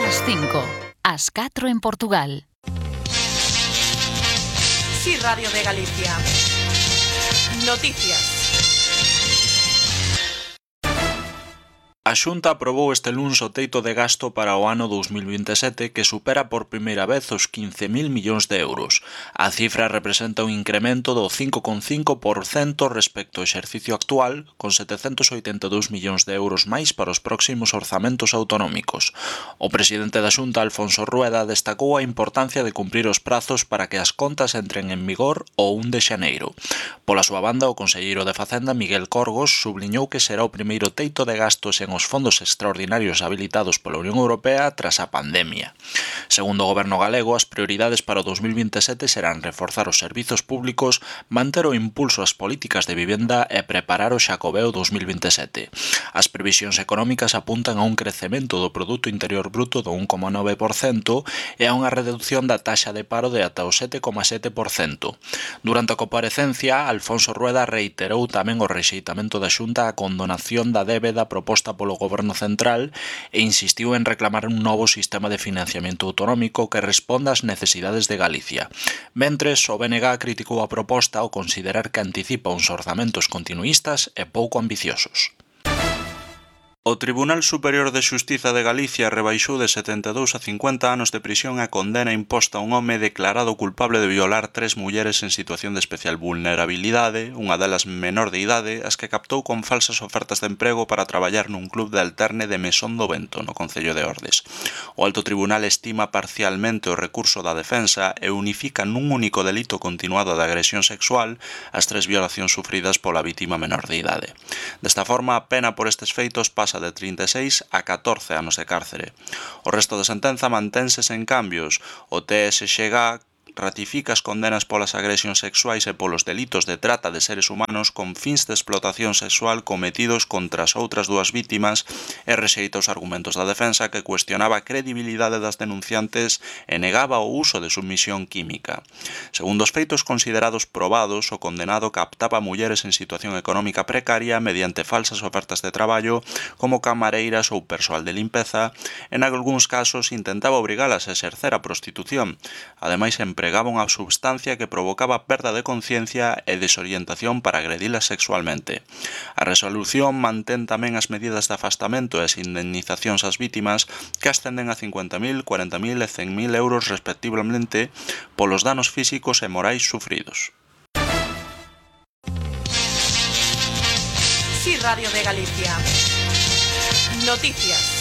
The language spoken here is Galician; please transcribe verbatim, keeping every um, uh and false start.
Ás cinco, ás catro en Portugal. Sí, Radio de Galicia. Noticias. A Xunta aprobou este luns o teito de gasto para o ano dous mil vinte e sete que supera por primeira vez os quince mil millóns de euros. A cifra representa un incremento do cinco coma cinco por cento respecto ao exercicio actual, con setecentos oitenta e dous millóns de euros máis para os próximos orzamentos autonómicos. O presidente da Xunta, Alfonso Rueda, destacou a importancia de cumprir os prazos para que as contas entren en vigor o un de xaneiro. Pola súa banda, o conselleiro de Facenda, Miguel Corgos, subliñou que será o primeiro teito de gastos en os fondos extraordinarios habilitados pola Unión Europea tras a pandemia. Segundo o goberno galego, as prioridades para o dous mil vinte e sete serán reforzar os servizos públicos, manter o impulso ás políticas de vivenda e preparar o Xacobeo dous mil vinte e sete. As previsións económicas apuntan a un crecemento do Produto Interior Bruto do un coma nove por cento e a unha reducción da taxa de paro de ata o sete coma sete por cento. Durante a comparecencia, Alfonso Rueda reiterou tamén o rexeitamento da Xunta á condonación da débeda proposta polo Goberno Central e insistiu en reclamar un novo sistema de financiamento autonómico que responda ás necesidades de Galicia. Mentres, o B N G criticou a proposta ao considerar que anticipa uns orzamentos continuístas e pouco ambiciosos. O Tribunal Superior de Xustiza de Galicia rebaixou de setenta e dous a cincuenta anos de prisión a condena imposta a un home declarado culpable de violar tres mulleres en situación de especial vulnerabilidade, unha delas menor de idade, as que captou con falsas ofertas de emprego para traballar nun club de alterne de Mesón do Vento, no Concello de Ordes. O Alto Tribunal estima parcialmente o recurso da defensa e unifica nun único delito continuado de agresión sexual as tres violacións sufridas pola vítima menor de idade. Desta forma, a pena por estes feitos pasa de trinta e seis a catorce anos de cárcere. O resto da sentenza mantense sen cambios. O T S X G ratifica as condenas polas agresións sexuais e polos delitos de trata de seres humanos con fins de explotación sexual cometidos contra as outras dúas vítimas e rexeita os argumentos da defensa que cuestionaba a credibilidade das denunciantes e negaba o uso de submisión química. Segundo os feitos considerados probados, o condenado captaba mulleres en situación económica precaria mediante falsas ofertas de traballo como camareiras ou persoal de limpeza e, en algúns casos, intentaba obrigalas a exercer a prostitución. Ademais, empregaba unha substancia que provocaba perda de conciencia e desorientación para agredilas sexualmente. A resolución mantén tamén as medidas de afastamento e as indemnizacións ás vítimas que ascenden a cincuenta mil, cuarenta mil e cen mil euros respectivamente polos danos físicos e morais sufridos. Sí, Radio de Galicia. Noticias.